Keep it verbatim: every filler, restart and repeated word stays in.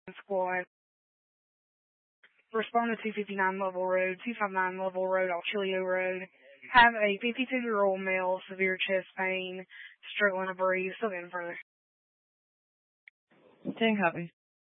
Squad. Respond to two fifty-nine Level Road, two fifty-nine Level Road, Alchilio Road. Have a fifty-two-year-old male, severe chest pain, struggling to breathe, still getting further. ten copy.